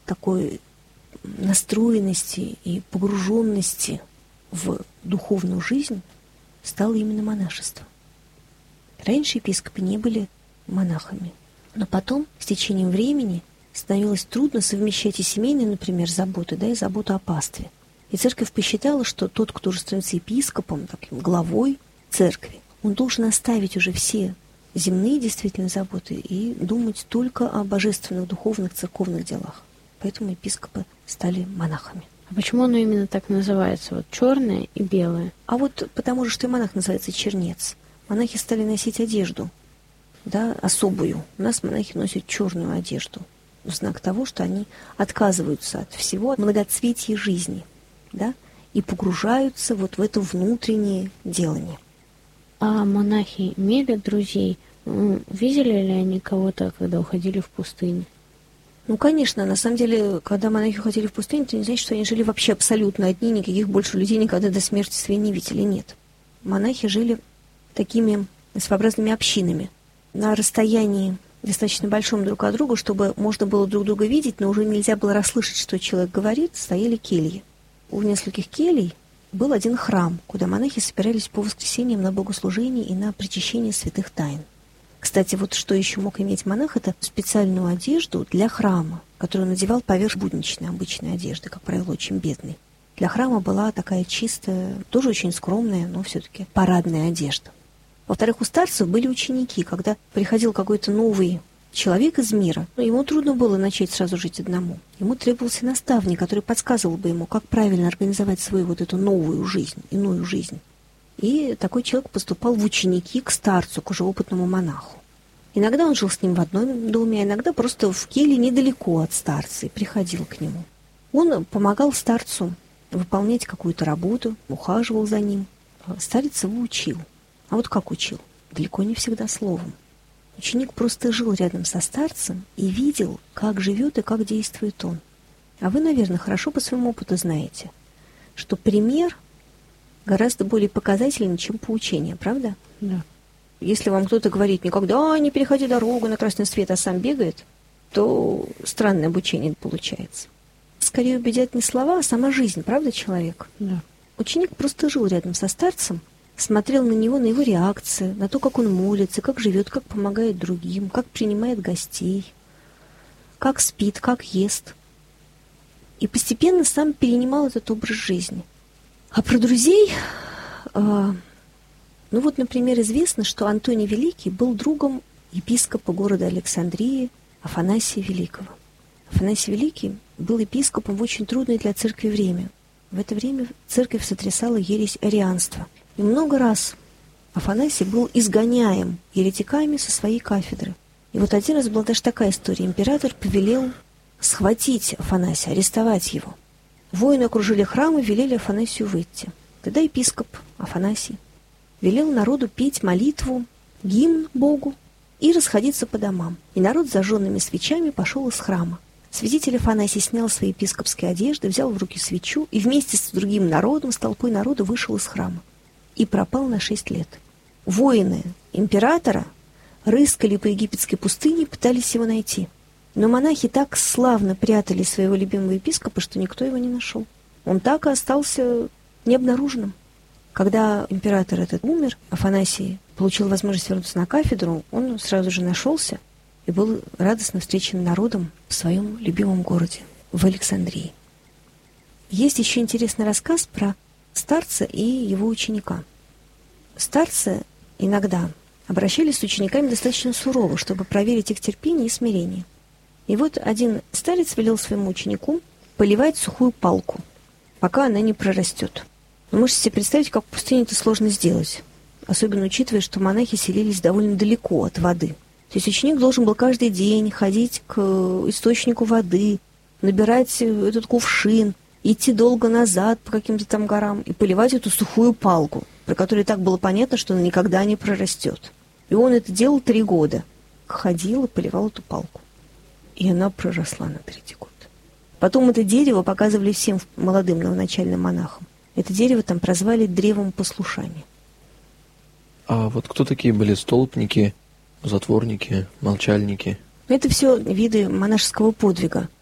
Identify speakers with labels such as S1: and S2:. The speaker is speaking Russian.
S1: такой настроенности и погруженности в духовную жизнь стало именно монашество. Раньше епископы не были монахами, но потом, с течением времени, становилось трудно совмещать и семейные, например, заботы, да, и заботу о пастве. И церковь посчитала, что тот, кто уже становится епископом, таким главой церкви, он должен оставить уже все земные действительно заботы и думать только о божественных, духовных, церковных делах. Поэтому епископы стали монахами.
S2: А почему оно именно так называется? Вот черное и белое.
S1: А вот потому же, что и монах называется чернец. Монахи стали носить одежду, да, особую. У нас монахи носят черную одежду. В знак того, что они отказываются от всего, от многоцветия жизни, да, и погружаются вот в это внутреннее делание.
S2: А монахи имели друзей? Видели ли они кого-то, когда уходили в пустыню?
S1: Ну, конечно, на самом деле, когда монахи уходили в пустыню, это не значит, что они жили вообще абсолютно одни, никаких больше людей никогда до смерти своей не видели. Нет. Монахи жили такими своеобразными общинами на расстоянии достаточно большом друг от друга, чтобы можно было друг друга видеть, но уже нельзя было расслышать, что человек говорит, стояли кельи. У нескольких келий был один храм, куда монахи собирались по воскресеньям на богослужение и на причащение святых тайн. Кстати, вот что еще мог иметь монах, это специальную одежду для храма, которую он надевал поверх будничной, обычной одежды, как правило, очень бедной. Для храма была такая чистая, тоже очень скромная, но все-таки парадная одежда. Во-вторых, у старцев были ученики. Когда приходил какой-то новый человек из мира, ему трудно было начать сразу жить одному. Ему требовался наставник, который подсказывал бы ему, как правильно организовать свою вот эту новую жизнь, иную жизнь. И такой человек поступал в ученики к старцу, к уже опытному монаху. Иногда он жил с ним в одном доме, а иногда просто в келье недалеко от старца и приходил к нему. Он помогал старцу выполнять какую-то работу, ухаживал за ним. Старец его учил. А вот как учил? Далеко не всегда словом. Ученик просто жил рядом со старцем и видел, как живет и как действует он. А вы, наверное, хорошо по своему опыту знаете, что пример гораздо более показательный, чем поучение, правда?
S2: Да.
S1: Если вам кто-то говорит «никогда не переходи дорогу на красный свет», а сам бегает, то странное обучение получается. Скорее убедят не слова, а сама жизнь, правда, человек?
S2: Да.
S1: Ученик просто жил рядом со старцем, смотрел на него, на его реакции, на то, как он молится, как живет, как помогает другим, как принимает гостей, как спит, как ест. И постепенно сам перенимал этот образ жизни. А про друзей... Ну вот, например, известно, что Антоний Великий был другом епископа города Александрии Афанасия Великого. Афанасий Великий был епископом в очень трудное для церкви время. В это время церковь сотрясала ересь арианства. И много раз Афанасий был изгоняем еретиками со своей кафедры. И вот один раз была даже такая история. Император повелел схватить Афанасия, арестовать его. Воины окружили храм и велели Афанасию выйти. Тогда епископ Афанасий велел народу петь молитву, гимн Богу и расходиться по домам. И народ с зажженными свечами пошел из храма. Святитель Афанасий снял свои епископские одежды, взял в руки свечу и вместе с другим народом, с толпой народа вышел из храма. И пропал на 6 лет. Воины императора рыскали по египетской пустыне и пытались его найти. Но монахи так славно прятали своего любимого епископа, что никто его не нашел. Он так и остался необнаруженным. Когда император этот умер, Афанасий получил возможность вернуться на кафедру, он сразу же нашелся и был радостно встречен народом в своем любимом городе, в Александрии. Есть еще интересный рассказ про старца и его ученика. Старцы иногда обращались с учениками достаточно сурово, чтобы проверить их терпение и смирение. И вот один старец велел своему ученику поливать сухую палку, пока она не прорастет. Вы можете себе представить, как в пустыне это сложно сделать, особенно учитывая, что монахи селились довольно далеко от воды. То есть ученик должен был каждый день ходить к источнику воды, набирать этот кувшин, идти долго назад по каким-то там горам и поливать эту сухую палку, про которую и так было понятно, что она никогда не прорастет. И он это делал 3 года. Ходил и поливал эту палку. И она проросла на 3-й год. Потом это дерево показывали всем молодым новоначальным монахам. Это дерево там прозвали древом послушания.
S3: А вот кто такие были столпники, затворники, молчальники?
S1: Это все виды монашеского подвига.